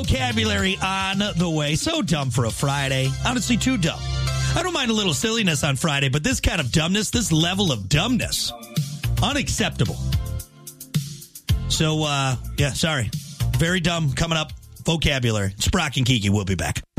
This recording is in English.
Vocabulary on the way. So dumb for a Friday. Honestly, too dumb. I don't mind a little silliness on Friday, but this kind of dumbness, this level of dumbness, unacceptable. So, sorry. Very dumb coming up. Vocabulary. Sprock and Kiki will be back.